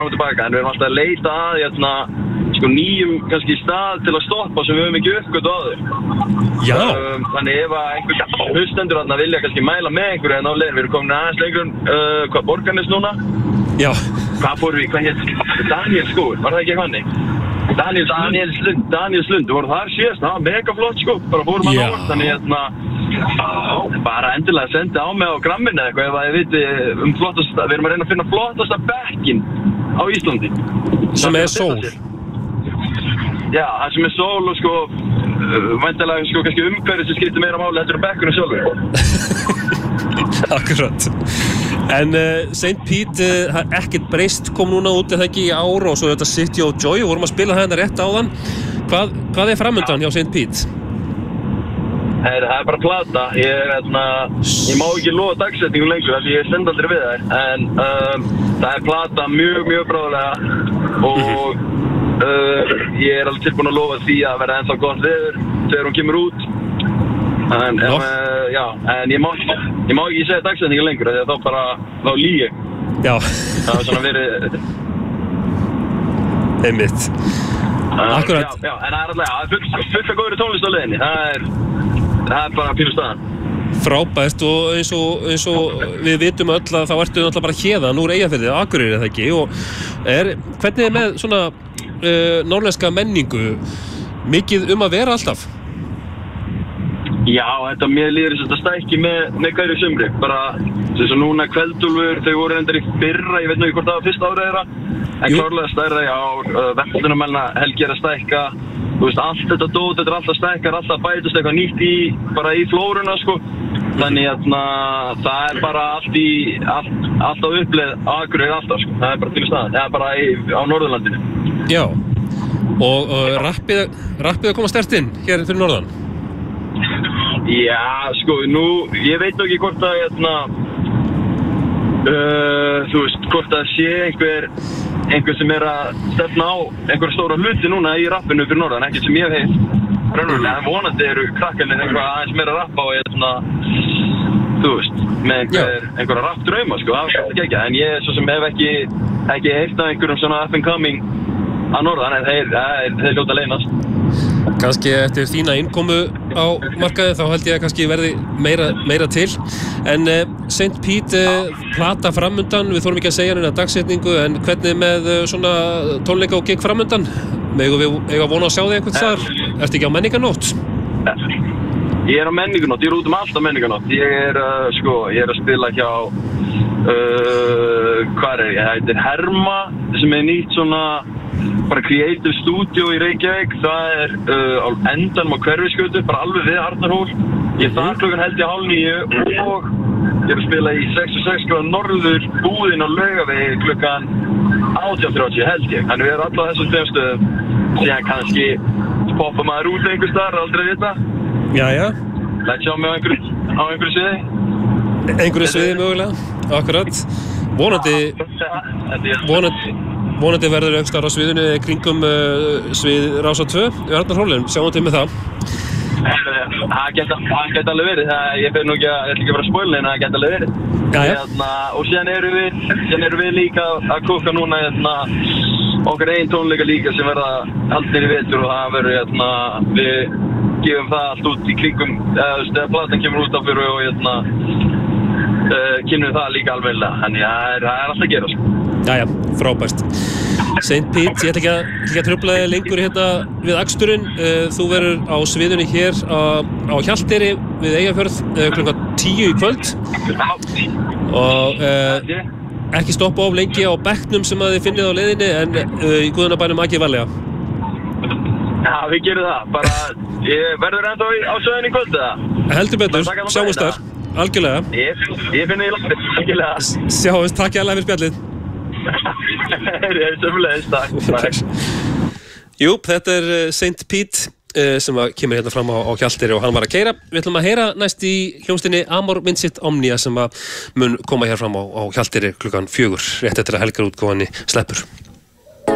og tilbaka, en við erum alltaf að leita að nýjum kannski stað til að stoppa sem við höfum ekki uppgötu áður. Já. Þannig ef að einhver hlustendur þarna vilja kannski mæla með einhverju en á leiðin, við erum komin aðeins lengur hvað Borgarnes núna? Já. Hvað fórum við, hvað hétt? Daniel skóur, var það ekki eitthvað hannig? Daniel Slund, við vorum þar síðast, það var mega flott sko, bara fórum að nátt, þannig bara endilega sendi á mig á gramminu eitthvað ef að ég viti flottasta, við erum að reyna að finna flottasta bekkin á Íslandi. Sem sól. Já, það sem sól og sko, væntanlega sko kannski umhverfið sem skiptir meira máli heldur bekkunum sjálfur. Akkurat. En St. Pete, ekkert breyst kom núna út eða ekki í ár og svo þetta City of Joy og vorum að spila hérna rétt áðan. Hvað framundan hjá St. Pete? Það bara plata. Ég má ekki lofa dagsetningu lengur því ég stend aldrei við þær. En það plata mjög bráðlega og ég alveg tilbúin að lofa því að verða ennþá gott veður þegar hún kemur út. En ég má ekki segja dagsetningu lengur því að þá lýg ég. Já. Það var svona verið einmitt. Akkurat. Já, en það alltaf fullt að góðri tónlist á leiðinni. Það bara pínu staðan. Frábært og eins og við vitum öll að þá ertu náttúrulega bara héðan úr Eyjafirði, Akureyri er það ekki og hvernig með svona norðlenska menningu mikið að vera alltaf? Já, mér líður þess að stækki með hverju sumri, bara þess að núna Kveldúlfur, þau voru reyndar í fyrra, ég veit nú ekki hvort það var fyrsta árið þeirra, en klárlega stærra í ár, verslunarmelna helgi að stækka, þú veist, allt þetta dót, þetta alltaf stækkar, alltaf bætast eitthvað nýtt bara í flóruna, sko, þannig það bara allt á uppleið Akureyri alltaf, sko, það bara til staðan, það bara á Norðurlandinu. Já, og rappið að koma sterkt inn hér fyrir norðan? Já, sko, ég veit ekki hvort að, þú veist, hvort að sé einhver sem að stefna á einhverja stóra hluti núna í rappinu fyrir norðan, ekkert sem ég hef heilt. Raunverulega, en vonandi eru krakkarnir eitthvað aðeins meira að rappa og þú veist, með einhverja rappdrauma, sko, það er ekki, en ég svo sem hef ekki heilt af einhverjum svona up and coming að norðan, en þeir hljóta leynast. Kannski eftir þína innkomu á markaði þá held ég að kannski verði meira til en St. Pete plata framundan, við þurfum ekki að segja neina dagsetningu en hvernig með svona tónleika og gig framundan megum við eiga vona að sjá þig einhvern staðar ertu ekki á menningarnótt? Ég á menningarnótt, ég út allt á menningarnótt ég er að spila hjá hvað ég heitir Herma sem nýtt svona bara creative studio í Reykjavík það á endanum á Hverfisgötu bara alveg við Arnarhól ég þar klukkan held ég 8:30 og ég er að spila í 66 norður búðin á Laugavegi klukkan 18:30 held ég þannig við erum alltaf þessum tveim stöðum síðan kannski poppa maður út einhvers staðar aldrei vita Jæja Læt sjá mig á einhverju sviði einhverju sviði mögulega akkurat vonandi verður aukstar á sviðinu kringum svið Rása 2 í Arnarhólum, sjáum til með það Það geta alveg verið ég fer nú ekki að vera spoilin en það geta alveg verið og síðan erum við líka að kúka núna okkar einn tónleika líka sem verða haldnir í vetur og það verður við gefum það allt út í kringum þegar platan kemur út á fyrir og kynum það líka alveglega þannig að það er alltaf að gera sko. Jæja, frábært St. Pete, ég ætla ekki að trufla þig lengur hérna við aksturinn þú verður á sviðunni hér á Hjalteyri við Eyjafjörð klukkan 10 í kvöld og ekki stoppa of lengi á bekknum sem að þið finnið á leiðinni en í guðanabænum ekki varlega Já, við gerum það bara, ég verður ennþá á sviðunni í kvöld eða? Heldur betur, sjáumst þar algjörlega Ég finn þið í landið, algjörlega Sjáumst, takk ég alveg fyrir spjallið Takk. Jú, þetta er St. Pete sem kemur hérna fram á Hjalteyri og hann var að keyra Við ætlum að heyra næst í hljómsveitinni Amor Vincit Omnia sem mun koma hér fram á Hjalteyri klukkan 4 rétt eftir að helgarútgáfunni sleppur